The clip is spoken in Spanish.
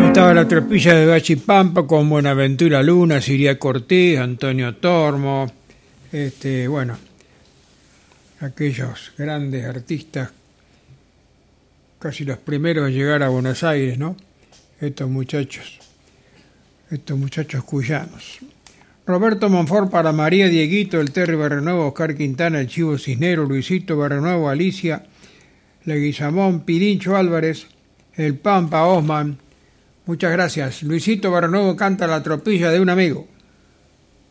Estaba la tropilla de Bachi Pampa con Buenaventura Luna, Siria Cortés, Antonio Tormo, bueno, aquellos grandes artistas, casi los primeros a llegar a Buenos Aires, ¿no? Estos muchachos cuyanos. Roberto Monfort para María Dieguito, el Terry Barrenuevo, Oscar Quintana, el Chivo Cisnero, Luisito Barrenuevo, Alicia, Leguizamón, Pirincho Álvarez, el Pampa Osman. Muchas gracias. Luisito Barrenuevo canta La tropilla de un amigo.